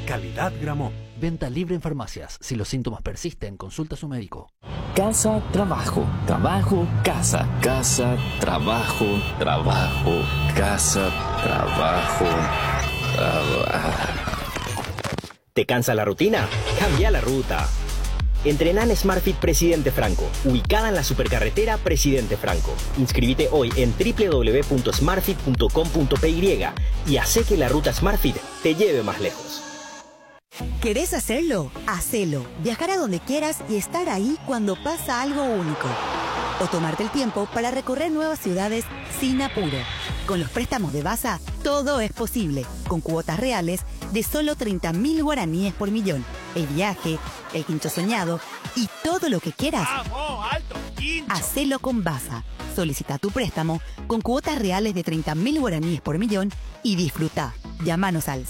Calidad Gramont. Venta libre en farmacias. Si los síntomas persisten, consulta a su médico. Casa, trabajo, trabajo, casa. Casa, trabajo, trabajo, casa, trabajo, trabajo. ¿Te cansa la rutina? Cambia la ruta. Entrená en SmartFit Presidente Franco, ubicada en la supercarretera Presidente Franco. Inscríbete hoy en www.smartfit.com.py y hace que la ruta SmartFit te lleve más lejos. ¿Querés hacerlo? Hacelo. Viajar a donde quieras y estar ahí cuando pasa algo único. O tomarte el tiempo para recorrer nuevas ciudades sin apuro. Con los préstamos de Basa, todo es posible. Con cuotas reales de solo 30.000 guaraníes por millón. El viaje, el quincho soñado y todo lo que quieras. ¡Vamos, alto, quincho! Hacelo con Basa. Solicita tu préstamo con cuotas reales de 30.000 guaraníes por millón y disfruta. Llámanos al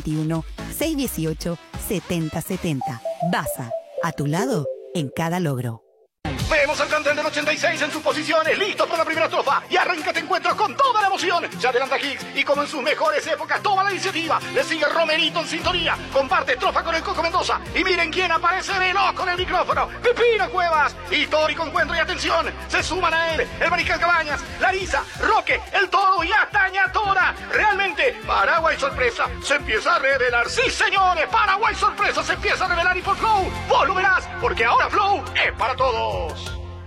021-618-7070. Basa. A tu lado en cada logro. Vemos al plantel del 86 en sus posiciones, listos para la primera estrofa. Y arranca este encuentro con toda la emoción. Se adelanta Higgs y como en sus mejores épocas toma la iniciativa. Le sigue Romerito en sintonía. Comparte estrofa con el Coco Mendoza. Y miren quién aparece veloz con el micrófono. Pepino Cuevas. Histórico encuentro y atención. Se suman a él el Mariscal Cabañas, Larisa, Roque, el Toro y hasta Ñatora. Realmente, Paraguay Sorpresa se empieza a revelar. Sí, señores, Paraguay Sorpresa se empieza a revelar y por Flow, vos lo verás, porque ahora Flow es para todos.